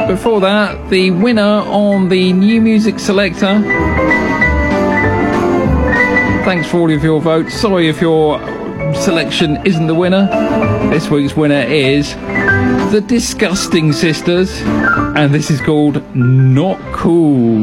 Before that, the winner on the New Music Selector. Thanks for all of your votes. Sorry if your selection isn't the winner. This week's winner is the Disgusting Sisters, and this is called Not Cool.